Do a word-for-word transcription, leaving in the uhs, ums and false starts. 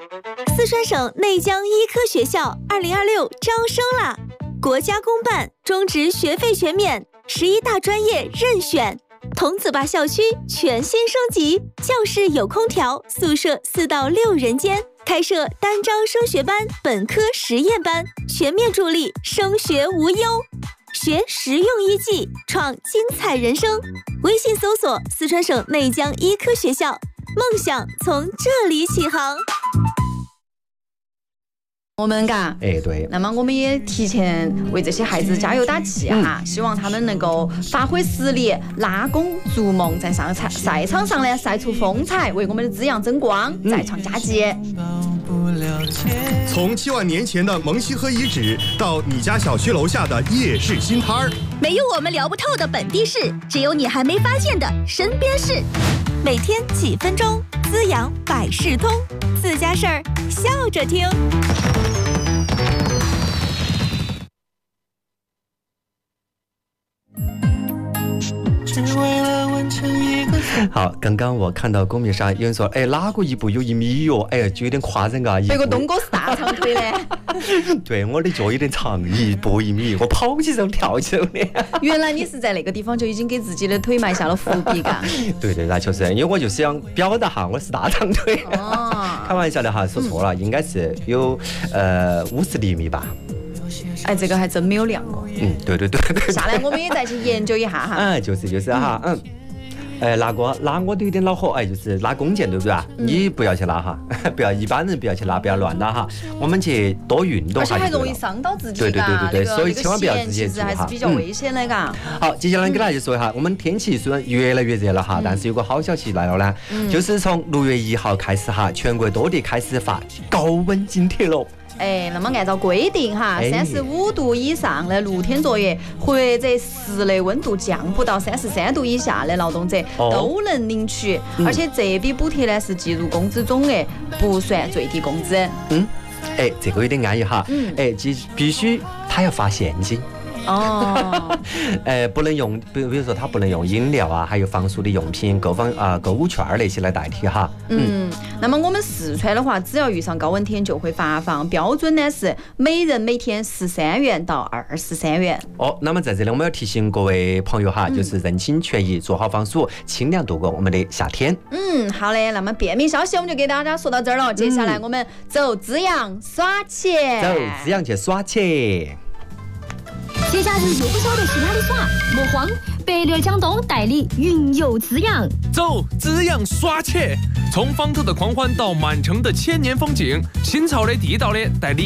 四川省内江医科学校二零二六招生啦！国家公办，中职学费全免，十一大专业任选。桐梓坝校区全新升级，教室有空调，宿舍四到六人间，开设单招升学班、本科实验班，全面助力升学无忧。学实用医技，创精彩人生。微信搜索四川省内江医科学校，梦想从这里起航。 我们嘎， 哎对， 那么我们也提前为这些孩子加油打气哈， 嗯、 希望他们能够发挥实力，拉弓逐梦，在上赛赛场上呢晒出风采，为我们的资阳争光， 嗯、 再创佳绩。 从七万年前的蒙西河遗址，到你家小区楼下的夜市新摊儿， 没有我们聊不透的本地事，只有你还没发现的身边事。每天几分钟，资阳百事通，自家事儿笑着听。 好，刚刚我看到公屏上有人说，哎，哪个一步有一米哟？哎，就有点夸张啊。 别个东哥是大长腿的。 对，我的脚有点长，一步一米，我跑起上跳起上的。 原来你是在那个地方就已经给自己的腿埋下了伏笔嘎。 对对，那确实，因为我就是想表达哈，我是大长腿。 哦， 开玩笑的哈，说错了，嗯、应该是有呃五十厘米吧。 哎，这个还真没有量过。 嗯，对对对对。 下来我们也再去研究一下哈。 嗯，就是就是哈，嗯。哎，拿个拿我都有点恼火，哎，就是拿弓箭，对不对啊？嗯、你不要去拿哈，不要一般人不要去拿，不要乱拿哈。我们去多运动哈， 而且还容易伤到自己。 对对对对对， 那个、 所以千万不要直接做哈。 还是比较危险的嘎、 嗯。好，接下来给大家就说一下，我们天气虽然越来越热了哈，嗯、但是有个好消息来了呢，嗯、就是从六月一号开始哈，全国多地开始发高温津贴了。 哎，那么按照规定哈，三十五度以上的露天作业或者室内温度降不到三十三度以下的劳动者都能领取，哦、而且这笔补贴呢是计入工资总额，不算最低工资。 嗯，哎，这个有点安逸哈。嗯，哎，必必须他要发现金。 哦， 呃，不能用，比如比如说，它不能用饮料啊，还有防暑的用品、购房啊、购物券那些来代替哈。 嗯，那么我们四川的话，只要遇上高温天就会发放，标准呢是每人每天十三元到二十三元。 哦，那么在这里我们要提醒各位朋友哈，嗯、就是认清权益，做好防暑，清凉度过我们的夏天。 嗯，好嘞，那么便民消息我们就给大家说到这儿了，接下来我们走资阳耍去， 走资阳去耍去。 节假日又不晓得去哪里耍，莫慌，百联江东带你云游资阳， 走资阳耍起，从方头的狂欢到满城的千年风景，新潮的地道的带你